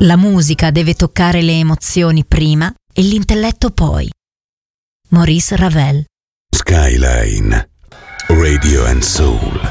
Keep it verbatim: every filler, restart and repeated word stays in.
La musica deve toccare le emozioni prima e l'intelletto poi. Maurice Ravel. Skyline Radio and Soul.